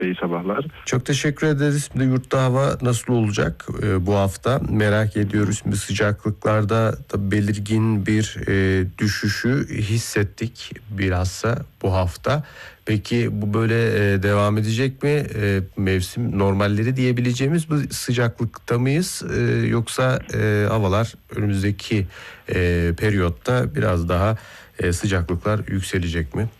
İyi sabahlar. Çok teşekkür ederiz. Şimdi yurtta hava nasıl olacak bu hafta merak ediyoruz. Şimdi sıcaklıklarda da belirgin bir düşüşü hissettik bilhassa bu hafta. Peki bu böyle devam edecek mi? Mevsim normalleri diyebileceğimiz bu sıcaklıkta mıyız? Yoksa havalar önümüzdeki periyotta biraz daha sıcaklıklar yükselecek mi?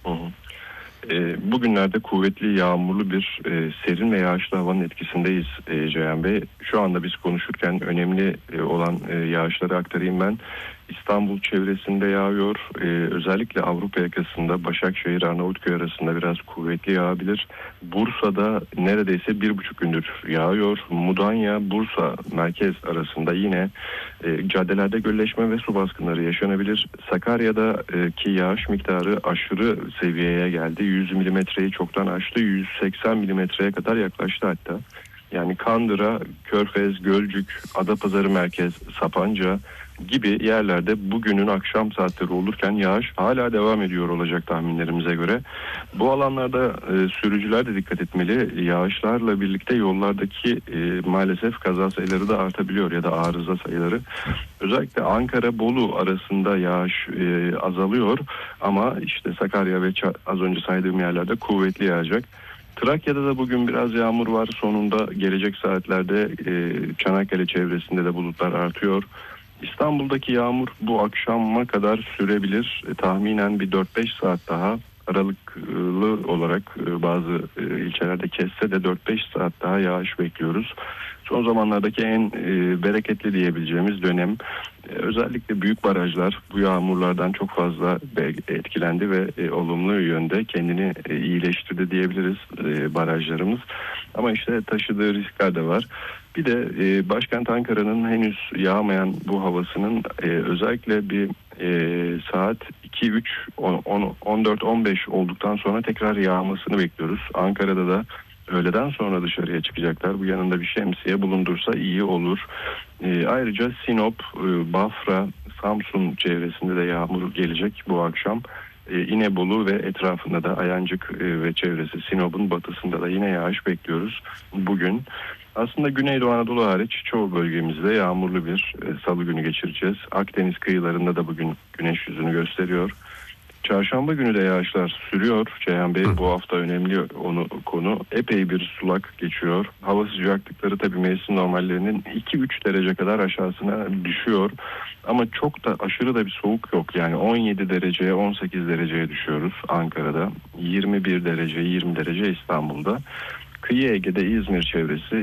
Bugünlerde kuvvetli yağmurlu bir serin ve yağışlı havanın etkisindeyiz Ceyhan Bey. Şu anda biz konuşurken önemli olan yağışları aktarayım ben. İstanbul çevresinde yağıyor. Özellikle Avrupa yakasında Başakşehir, Arnavutköy arasında biraz kuvvetli yağabilir. Bursa'da neredeyse 1,5 gündür yağıyor. Mudanya, Bursa merkez arasında yine caddelerde gölleşme ve su baskınları yaşanabilir. Sakarya'daki yağış miktarı aşırı seviyeye geldi. 100 milimetreyi çoktan aştı. 180 milimetreye kadar yaklaştı hatta. Yani Kandıra, Körfez, Gölcük, Adapazarı merkez, Sapanca gibi yerlerde bugünün akşam saatleri olurken yağış hala devam ediyor olacak tahminlerimize göre. Bu alanlarda sürücüler de dikkat etmeli. Yağışlarla birlikte yollardaki maalesef kaza sayıları da artabiliyor ya da arıza sayıları. Özellikle Ankara-Bolu arasında yağış azalıyor ama işte Sakarya ve az önce saydığım yerlerde kuvvetli yağacak. Trakya'da da bugün biraz yağmur var. Sonunda gelecek saatlerde Çanakkale çevresinde de bulutlar artıyor. İstanbul'daki yağmur bu akşama kadar sürebilir. Tahminen bir 4-5 saat daha aralıklı olarak bazı ilçelerde kesse de 4-5 saat daha yağış bekliyoruz. Son zamanlardaki en bereketli diyebileceğimiz dönem. Özellikle büyük barajlar bu yağmurlardan çok fazla etkilendi ve olumlu yönde kendini iyileştirdi diyebiliriz barajlarımız. Ama işte taşıdığı riskler de var. Bir de başkent Ankara'nın henüz yağmayan bu havasının özellikle bir saat 2-3, 14-15 olduktan sonra tekrar yağmasını bekliyoruz. Ankara'da da öğleden sonra dışarıya çıkacaklar. Bu yanında bir şemsiye bulundursa iyi olur. Ayrıca Sinop, Bafra, Samsun çevresinde de yağmur gelecek bu akşam. İnebolu ve etrafında da Ayancık ve çevresi Sinop'un batısında da yine yağış bekliyoruz bugün. Aslında Güneydoğu Anadolu hariç çoğu bölgemizde yağmurlu bir salı günü geçireceğiz. Akdeniz kıyılarında da bugün güneş yüzünü gösteriyor. Çarşamba günü de yağışlar sürüyor. Ceyhan Bey bu hafta önemli konu. Epey bir sulak geçiyor. Hava sıcaklıkları tabii mevsim normallerinin 2-3 derece kadar aşağısına düşüyor. Ama çok da aşırı da bir soğuk yok. Yani 17 dereceye 18 dereceye düşüyoruz Ankara'da. 21 derece 20 derece İstanbul'da. Kıyı Ege'de İzmir çevresi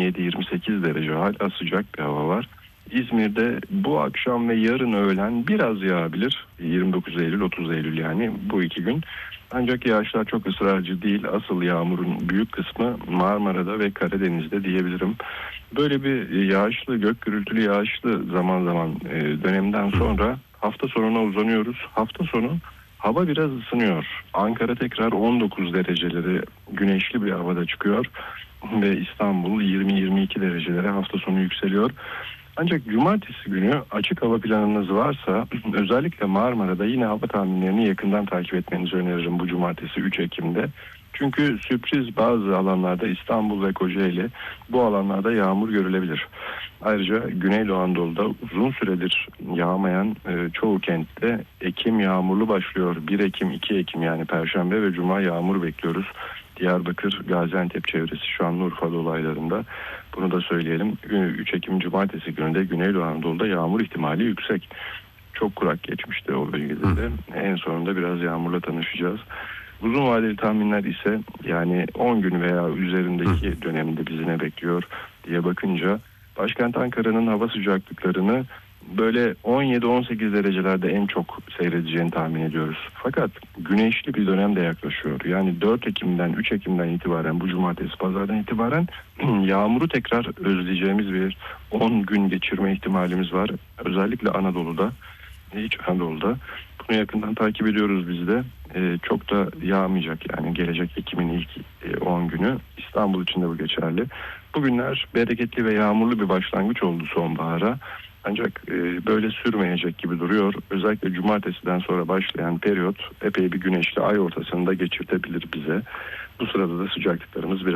27-28 derece hala sıcak bir hava var. İzmir'de bu akşam ve yarın öğlen biraz yağabilir. 29 Eylül 30 Eylül yani bu iki gün. Ancak yağışlar çok ısrarcı değil. Asıl yağmurun büyük kısmı Marmara'da ve Karadeniz'de diyebilirim. Böyle bir yağışlı, gök gürültülü yağışlı zaman zaman dönemden sonra hafta sonuna uzanıyoruz. Hafta sonu hava biraz ısınıyor. Ankara tekrar 19 dereceleri güneşli bir havada çıkıyor. Ve İstanbul 20-22 derecelere hafta sonu yükseliyor. Ancak cumartesi günü açık hava planınız varsa özellikle Marmara'da yine hava tahminlerini yakından takip etmenizi öneririm bu cumartesi 3 Ekim'de. Çünkü sürpriz bazı alanlarda İstanbul ve Kocaeli bu alanlarda yağmur görülebilir. Ayrıca Güneydoğu Anadolu'da uzun süredir yağmayan çoğu kentte Ekim yağmurlu başlıyor. 1 Ekim 2 Ekim yani Perşembe ve Cuma yağmur bekliyoruz. Diyarbakır, Gaziantep çevresi Şanlıurfa dolaylarında bunu da söyleyelim. 3 Ekim Cumartesi gününde Güneydoğu Anadolu'da yağmur ihtimali yüksek. Çok kurak geçmişti o bölgede de. En sonunda biraz yağmurla tanışacağız. Uzun vadeli tahminler ise yani 10 gün veya üzerindeki dönemde bizi ne bekliyor diye bakınca başkent Ankara'nın hava sıcaklıklarını böyle 17-18 derecelerde en çok seyredeceğini tahmin ediyoruz. Fakat güneşli bir dönem de yaklaşıyor. Yani 4 Ekim'den 3 Ekim'den itibaren bu cumartesi pazardan itibaren yağmuru tekrar özleyeceğimiz bir 10 gün geçirme ihtimalimiz var. Özellikle Anadolu'da, İç Anadolu'da. Bunu yakından takip ediyoruz biz de. Çok da yağmayacak yani gelecek Ekim'in ilk 10 günü. İstanbul için de bu geçerli. Bugünler bereketli ve yağmurlu bir başlangıç oldu sonbahara. Ancak böyle sürmeyecek gibi duruyor. Özellikle cumartesiden sonra başlayan periyot epey bir güneşli ay ortasında geçirtebilir bize. Bu sırada da sıcaklıklarımız biraz